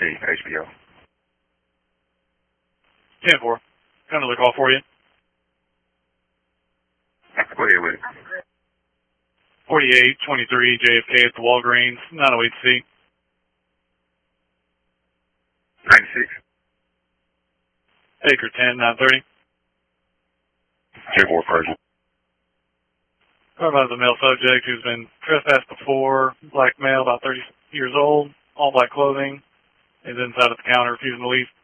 see HBO. 10-4. Got another call for you. Go ahead with it. 4823 JFK at the Walgreens, 908C. 96. Acre 10, 930. 10-4 Persian. Talking about the male subject who's been trespassed before, black male, about 30 years old, all black clothing, is inside at the counter, refusing to leave.